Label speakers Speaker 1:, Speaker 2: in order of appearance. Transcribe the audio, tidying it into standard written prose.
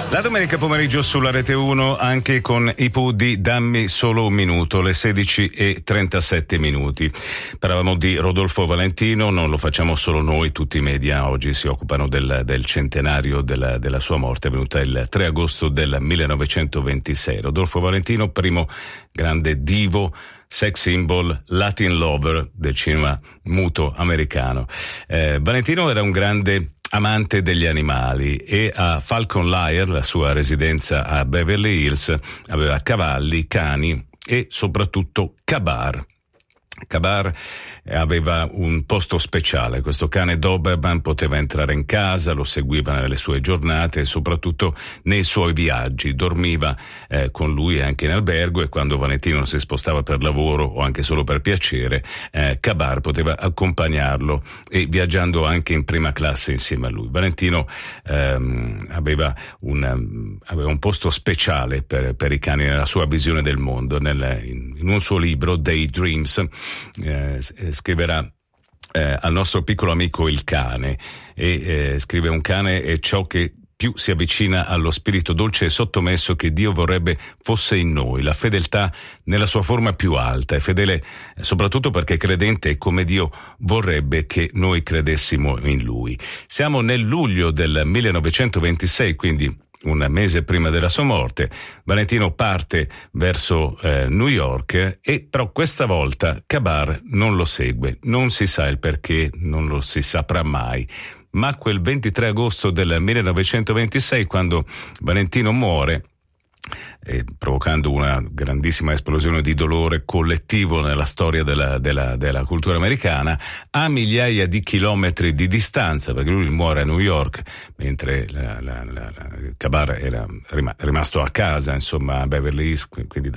Speaker 1: La domenica pomeriggio sulla Rete 1 anche con i Pooh di Dammi solo un minuto, le 16:37. Parlavamo di Rodolfo Valentino, non lo facciamo solo noi, tutti i media oggi si occupano del centenario della sua morte, avvenuta il 3 agosto del 1926. Rodolfo Valentino, primo grande divo, sex symbol, Latin lover del cinema muto americano. Valentino era un grande amante degli animali e a Falcon Lair, la sua residenza a Beverly Hills, aveva cavalli, cani e soprattutto Kabar. Kabar aveva un posto speciale, questo cane Doberman poteva entrare in casa, lo seguiva nelle sue giornate e soprattutto nei suoi viaggi, dormiva con lui anche in albergo, e quando Valentino si spostava per lavoro o anche solo per piacere, Kabar poteva accompagnarlo e viaggiando anche in prima classe insieme a lui. Valentino aveva un posto speciale per i cani nella sua visione del mondo. In un suo libro, Daydreams, scriverà al nostro piccolo amico il cane, e scrive: un cane è ciò che più si avvicina allo spirito dolce e sottomesso che Dio vorrebbe fosse in noi, la fedeltà nella sua forma più alta, è fedele soprattutto perché credente come Dio vorrebbe che noi credessimo in Lui. Siamo nel luglio del 1926, quindi un mese prima della sua morte. Valentino parte verso New York, e però questa volta Kabar non lo segue, non si sa il perché, non lo si saprà mai. Ma quel 23 agosto del 1926, quando Valentino muore, provocando una grandissima esplosione di dolore collettivo nella storia della cultura americana, a migliaia di chilometri di distanza, perché lui muore a New York, mentre Kabar era rimasto a casa, insomma, a Beverly Hills, quindi